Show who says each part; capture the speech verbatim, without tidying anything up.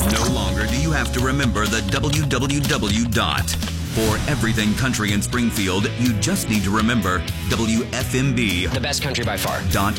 Speaker 1: No longer do you have to remember the W W W dot. For everything country in Springfield, you just need to remember W F M B.
Speaker 2: The best country by far.
Speaker 1: Dot